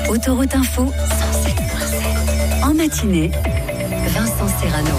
Autoroute Info, 107.7. En matinée, Vincent Serrano.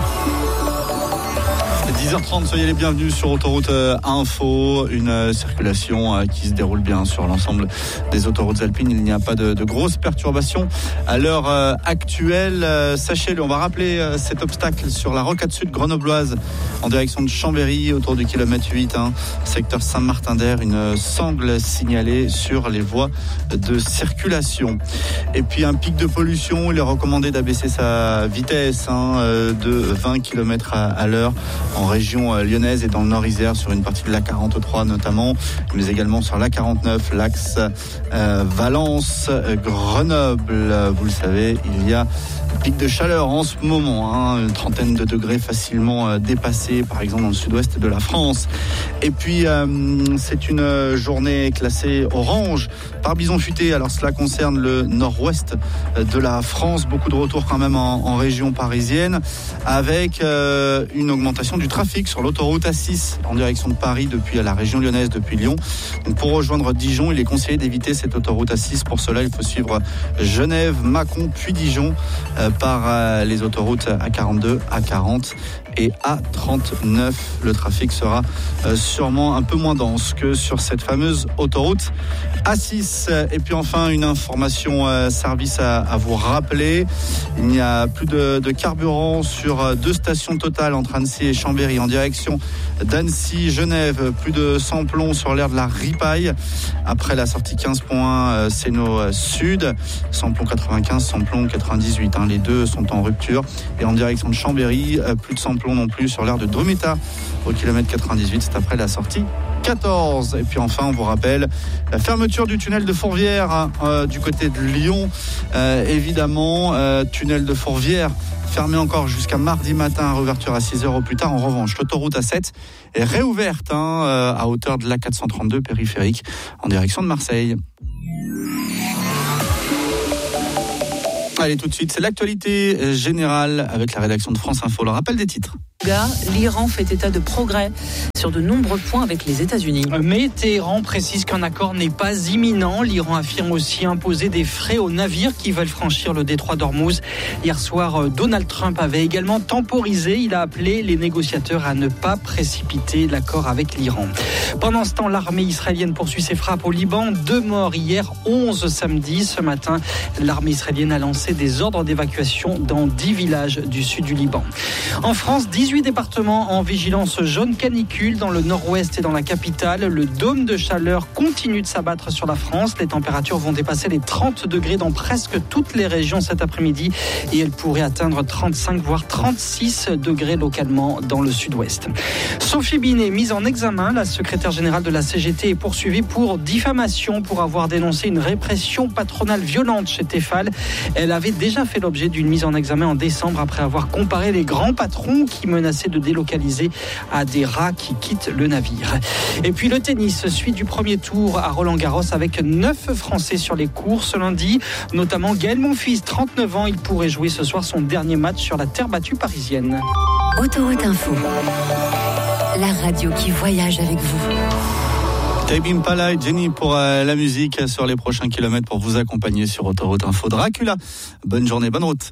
10h30, soyez les bienvenus sur Autoroute Info, une circulation qui se déroule bien sur l'ensemble des autoroutes alpines. Il n'y a pas de grosses perturbations à l'heure actuelle. Sachez-le, on va rappeler cet obstacle sur la rocade sud grenobloise en direction de Chambéry, autour du kilomètre 8, secteur Saint-Martin-d'Air. Une sangle signalée sur les voies de circulation. Et puis un pic de pollution, il est recommandé d'abaisser sa vitesse de 20 km à l'heure en région lyonnaise et dans le Nord-Isère, sur une partie de l'A43 notamment, mais également sur l'A49, l'axe Valence-Grenoble. Vous le savez, il y a un pic de chaleur en ce moment, une trentaine de degrés facilement dépassés, par exemple dans le sud-ouest de la France. Et puis, c'est une journée classée orange par bison futé. Alors cela concerne le nord-ouest de la France. Beaucoup de retours quand même en région parisienne, avec une augmentation du trafic sur l'autoroute A6 en direction de Paris depuis la région lyonnaise, depuis Lyon. Donc pour rejoindre Dijon, il est conseillé d'éviter cette autoroute A6. Pour cela, il faut suivre Genève, Mâcon, puis Dijon par les autoroutes A42, A40 et A39. Le trafic sera sûrement un peu moins dense que sur cette fameuse autoroute A6. Et puis enfin, une information service à vous rappeler. Il n'y a plus de carburant sur deux stations Total entre Annecy et Chambéry en direction d'Annecy-Genève. Plus de samplons sur l'aire de la Ripaille après la sortie 15.1 Séno Sud. Samplon 95, samplon 98. Les deux sont en rupture. Et en direction de Chambéry, plus de samplons non plus sur l'aire de Drometa au kilomètre 98. C'est après la sortie 14. Et puis enfin, on vous rappelle la fermeture du tunnel de Fourvière du côté de Lyon. Évidemment, tunnel de Fourvière fermé encore jusqu'à mardi matin, réouverture à 6h au plus tard. En revanche, l'autoroute A7 est réouverte à hauteur de l'A432 périphérique en direction de Marseille. Allez, tout de suite, c'est l'actualité générale avec la rédaction de France Info. Le rappel des titres. L'Iran fait état de progrès sur de nombreux points avec les États-Unis. Mais Téhéran précise qu'un accord n'est pas imminent. L'Iran affirme aussi imposer des frais aux navires qui veulent franchir le détroit d'Ormuz. Hier soir, Donald Trump avait également temporisé. Il a appelé les négociateurs à ne pas précipiter l'accord avec l'Iran. Pendant ce temps, l'armée israélienne poursuit ses frappes au Liban. 2 morts hier, 11 samedi. Ce matin, l'armée israélienne a lancé des ordres d'évacuation dans 10 villages du sud du Liban. En France, 18 départements en vigilance jaune canicule dans le nord-ouest et dans la capitale. Le dôme de chaleur continue de s'abattre sur la France. Les températures vont dépasser les 30 degrés dans presque toutes les régions cet après-midi et elles pourraient atteindre 35 voire 36 degrés localement dans le sud-ouest. Sophie Binet, mise en examen, la secrétaire générale de la CGT est poursuivie pour diffamation pour avoir dénoncé une répression patronale violente chez Tefal. Elle avait déjà fait l'objet d'une mise en examen en décembre après avoir comparé les grands patrons qui menacés de délocaliser à des rats qui quittent le navire. Et puis le tennis suit du premier tour à Roland-Garros avec 9 Français sur les courses lundi, notamment Gaël Monfils, 39 ans. Il pourrait jouer ce soir son dernier match sur la terre battue parisienne. Autoroute Info, la radio qui voyage avec vous. Tame Impala et Jenny pour la musique sur les prochains kilomètres pour vous accompagner sur Autoroute Info. Dracula, bonne journée, bonne route.